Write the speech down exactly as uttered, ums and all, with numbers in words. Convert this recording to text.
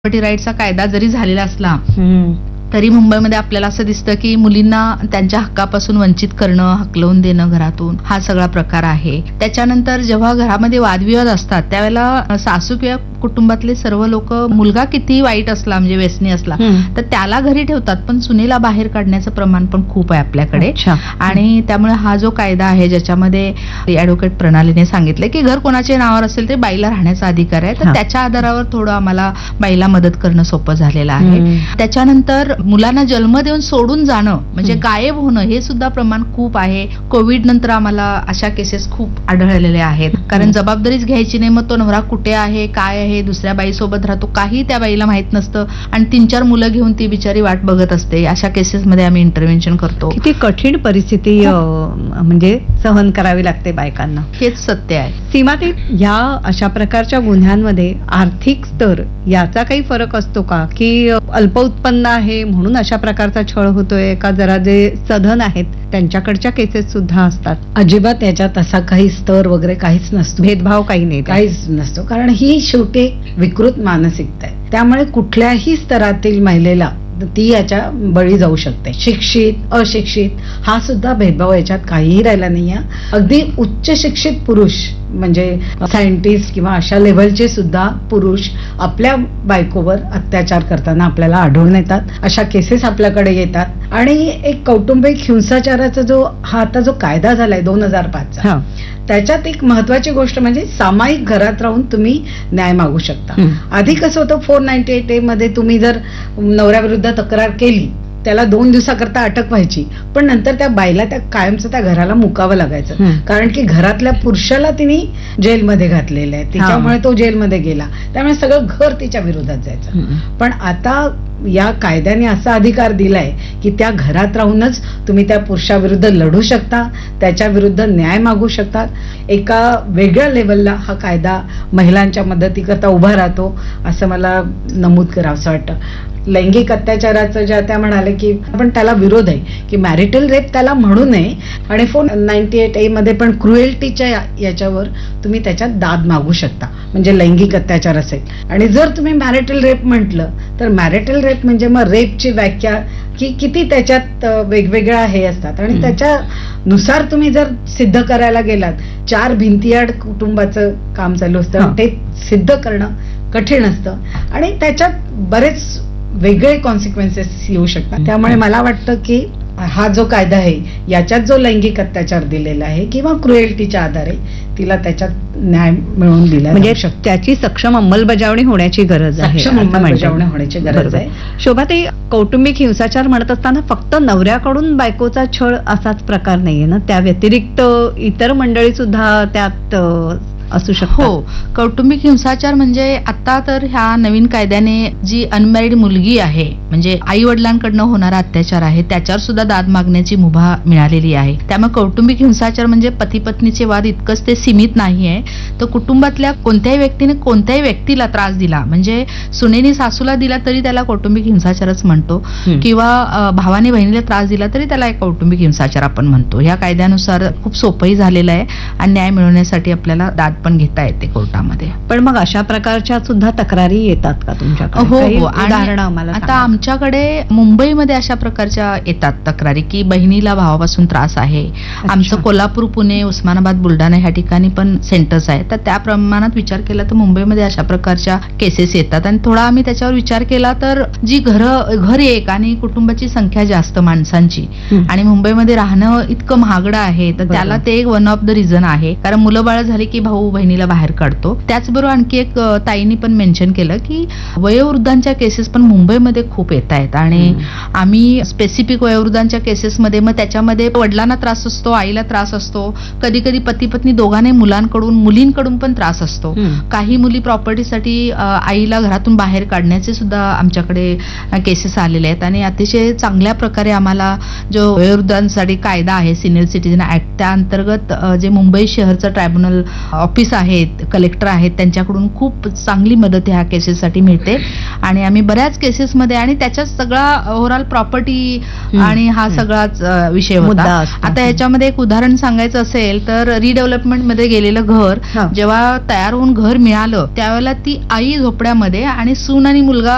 Property राईटचा कायदा जरी झालेला असला तरी मुंबईमध्ये आपल्याला असं दिसतं की मुलींना त्यांच्या हक्कापासून वंचित करणं, हकलवून देणं घरातून, हा सगळा प्रकार आहे. त्याच्यानंतर जेव्हा घरामध्ये वादविवाद असतात त्यावेळेला सासू किंवा कुटुंबातले सर्व लोक मुलगा किती वाईट असला म्हणजे व्यसनी असला तर त्याला घरी ठेवतात, पण सुनेला बाहेर काढण्याचं प्रमाण पण खूप आहे आपल्याकडे. आणि त्यामुळे हा जो कायदा आहे ज्याच्यामध्ये ऍडव्होकेट प्रणालीने सांगितलं की घर कोणाच्या नावावर असेल ते बाईला राहण्याचा अधिकार आहे, तर त्याच्या आधारावर थोडं आम्हाला बाईला मदत करणं सोपं झालेलं आहे. त्याच्यानंतर मुलांना जन्म देऊन सोडून जाणं म्हणजे गायब होणं हे सुद्धा प्रमाण खूप आहे. कोविड नंतर आम्हाला अशा केसेस खूप आढळलेल्या आहेत, कारण जबाबदारीच घ्यायची नाही. मग तो नवरा कुठे आहे, काय आहे, दुसऱ्या बाईसोबत राहतो, काही त्या बाईला माहित नसतं आणि तीन चार मुलं घेऊन ती बिचारी वाट बघत असते. अशा केसेस मध्ये आम्ही इंटरव्हेन्शन करतो. किती कठीण परिस्थिती म्हणजे सहन करावी लागते बायकांना, हेच सत्य आहे. सीमाताई, या अशा प्रकारच्या गुन्ह्यांमध्ये आर्थिक स्तर याचा काही फरक असतो का, की अल्प उत्पन्न आहे म्हणून अशा प्रकारचा छळ होतोय, का जरा जे सधन आहेत त्यांच्याकडच्या केसेस सुद्धा असतात? अजिबात याच्यात असा काही स्तर वगैरे काहीच नसतो, भेदभाव काही नाही, काहीच नसतो. कारण ही शेवटी विकृत मानसिकता आहे, त्यामुळे कुठल्याही स्तरातील महिलेला ती याच्या बळी जाऊ शकते. शिक्षित, अशिक्षित हा सुद्धा भेदभाव याच्यात काहीही राहिला नाहीये. अगदी उच्च शिक्षित पुरुष म्हणजे सायंटिस्ट किंवा अशा लेव्हलचे सुद्धा पुरुष आपल्या बायकोवर अत्याचार करताना आपल्याला आढळून येतात. अशा केसेस आपल्याकडे येतात. आणि एक कौटुंबिक हिंसाचाराचा जो हा आता जो कायदा झालाय दोन हजार पाचचा, त्याच्यात एक महत्वाची गोष्ट म्हणजे सामायिक घरात राहून तुम्ही न्याय मागू शकता. आधी कसं होतं, फोर नाईन्टी एट ए मध्ये तुम्ही जर नवऱ्याविरुद्ध तक्रार केली त्याला दोन दिवसाकरता अटक व्हायची, पण नंतर त्या बाईला त्या कायमचं त्या घराला मुकावं लागायचं, कारण की घरातल्या पुरुषाला तिने जेलमध्ये घातलेलं आहे, तिच्यामुळे तो जेलमध्ये गेला, त्यामुळे सगळं घर तिच्या विरोधात जायचं. पण आता या कायद्याने असा अधिकार दिलाय की त्या घरात राहूनच तुम्ही त्या पुरुषाविरुद्ध लढू शकता, त्याच्या विरुद्ध न्याय मागू शकता. एका वेगळ्या लेवलला हा कायदा महिलांच्या मदतीकरता उभा राहतो असं मला नमूद करावंसं वाटतं. लैंगिक अत्याचाराचं ज्या त्या म्हणाले की आपण त्याला विरोध आहे की मॅरिटल रेप त्याला म्हणू नये, आणि फोर नाईन्टी एट ए मध्ये पण क्रुएल्टीच्या याच्यावर तुम्ही त्याच्यात दाद मागू शकता, म्हणजे लैंगिक अत्याचार असेल. आणि जर तुम्ही मॅरिटल रेप म्हटलं तर मॅरिटल रेप म्हणजे मग रेपची व्याख्या की किती त्याच्यात वेगवेगळ्या हे असतात, आणि त्याच्यानुसार तुम्ही जर सिद्ध करायला गेलात, चार भिंतीआड कुटुंबाचं काम चालू असतं, ते सिद्ध करणं कठीण असतं आणि त्याच्यात बरेच वेगळे कॉन्सिक्वेन्सेस येऊ शकतात. त्यामुळे मला वाटतं की हा जो कायदा आहे याच्यात जो लैंगिक अत्याचार दिलेला आहे किंवा क्रुएल्टीच्या आधारे तिला त्याच्यात न्याय मिळवून दिला म्हणजे त्याची सक्षम अंमलबजावणी होण्याची गरज आहे. सक्षम अंमलबजावणी होण्याची गरज आहे. शोभाताई, कौटुंबिक हिंसाचार म्हणत असताना फक्त नवऱ्याकडून बायकोचा छळ असाच प्रकार नाहीये ना, त्या व्यतिरिक्त इतर मंडळी सुद्धा त्यात असू शकतो. हो, कौटुंबिक हिंसाचार म्हणजे आता तर ह्या नवीन कायद्याने जी अनमॅरिड मुलगी आहे म्हणजे आई वडिलांकडनं होणारा अत्याचार आहे त्याच्यावर सुद्धा दाद मागण्याची मुभा मिळालेली आहे. त्यामुळे कौटुंबिक हिंसाचार म्हणजे पती पत्नीचे वाद इतकंच ते सीमित नाहीये, तर कुटुंबातल्या कोणत्याही व्यक्तीने कोणत्याही व्यक्तीला त्रास दिला म्हणजे सुनेनी सासूला दिला तरी त्याला कौटुंबिक हिंसाचारच म्हणतो, किंवा भावाने बहिणीला त्रास दिला तरी त्याला एक कौटुंबिक हिंसाचार आपण म्हणतो. ह्या कायद्यानुसार खूप सोपंही झालेलं आहे आणि न्याय मिळवण्यासाठी आपल्याला दाद पण घेता येते कोर्टामध्ये. पण मग अशा प्रकारच्या सुद्धा तक्रारी येतात का तुमच्याकडे? हो हो, उदाहरण आम्हाला आता आमच्याकडे मुंबईमध्ये अशा प्रकारच्या येतात तक्रारी की बहिणीला भावापासून त्रास आहे. आमचं कोल्हापूर, पुणे, उस्मानाबाद, बुलढाणा ह्या ठिकाणी पण सेंटर्स आहेत, तर त्या प्रमाणात विचार केला तर मुंबईमध्ये अशा प्रकारच्या केसेस येतात. आणि थोडा आम्ही त्याच्यावर विचार केला तर जी घर घर एक आणि कुटुंबाची संख्या जास्त माणसांची आणि मुंबईमध्ये राहणं इतकं महागडं आहे, तर त्याला ते एक वन ऑफ द रिझन आहे. कारण मुलं बाळ झाली की भाऊ बहिणीला बाहेर काढतो. त्याचबरोबर आणखी एक ताईंनी पण मेन्शन केलं की वयोवृद्धांच्या केसेस पण मुंबईमध्ये खूप येत आहेत आणि आम्ही स्पेसिफिक वयोवृद्धांच्या केसेसमध्ये मग त्याच्यामध्ये वडिलांना त्रास असतो, आईला त्रास असतो, कधी कधी पती पत्नी दोघांनी मुलांकडून मुलींकडून पण त्रास असतो. काही मुली प्रॉपर्टीसाठी आईला घरातून बाहेर काढण्याचे सुद्धा आमच्याकडे केसेस आलेले आहेत. आणि अतिशय चांगल्या प्रकारे आम्हाला जो वयोवृद्धांसाठी कायदा आहे सिनियर सिटीजन ऍक्ट त्या अंतर्गत जे मुंबई शहरचं ट्रायब्युनल ऑफिस आहेत, कलेक्टर आहेत, त्यांच्याकडून खूप चांगली मदत ह्या केसेससाठी मिळते. आणि आम्ही बऱ्याच केसेसमध्ये आणि त्याच्यात सगळा ओव्हरऑल प्रॉपर्टी आणि हा सगळाच विषय होता. आता ह्याच्यामध्ये एक उदाहरण सांगायचं असेल तर रिडेव्हलपमेंट मध्ये गेलेलं घर जेव्हा तयार होऊन घर मिळालं त्यावेळेला ती आई झोपड्यामध्ये आणि सून आणि मुलगा